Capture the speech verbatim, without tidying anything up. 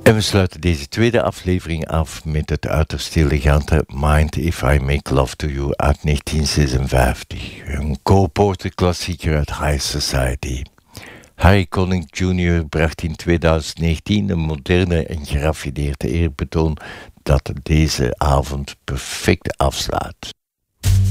En we sluiten deze tweede aflevering af met het uiterst elegante Mind If I Make Love To You uit negentien zesenvijftig. Een Cole Porter klassieker uit High Society. Harry Connick junior bracht in tweeduizend negentien een moderne en geraffineerde eerbetoon dat deze avond perfect afslaat.